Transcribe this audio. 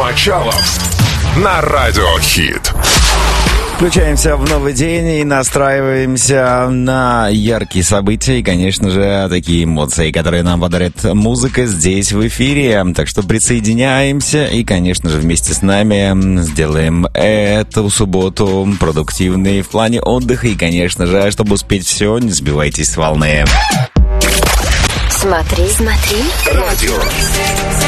Мочалов на Радио Хит. Включаемся в новый день и настраиваемся на яркие события и, конечно же, такие эмоции, которые нам подарит музыка здесь в эфире. Так что присоединяемся и, конечно же, вместе с нами сделаем эту субботу продуктивной в плане отдыха. И, конечно же, чтобы успеть все, не сбивайтесь с волны. Смотри, смотри. Радио.